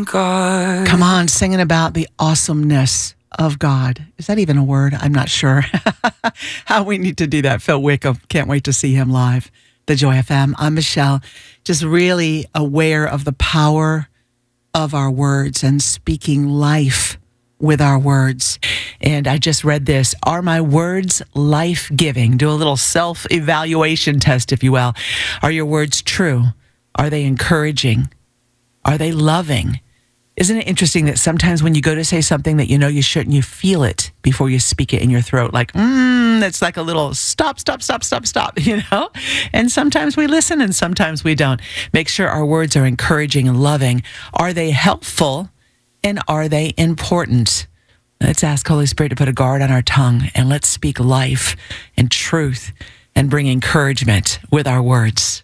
God. Come on, singing about the awesomeness of God. Is that even a word? I'm not sure how we need to do that. Phil Wickham, can't wait to see him live. The Joy FM. I'm Michelle, just really aware of the power of our words and speaking life with our words. And I just read this. Are my words life-giving? Do a little self-evaluation test, if you will. Are your words true? Are they encouraging? Are they loving? Isn't it interesting that sometimes when you go to say something that you know you shouldn't, you feel it before you speak it in your throat, like, it's like a little stop, you know? And sometimes we listen and sometimes we don't. Make sure our words are encouraging and loving. Are they helpful and are they important? Let's ask Holy Spirit to put a guard on our tongue and let's speak life and truth and bring encouragement with our words.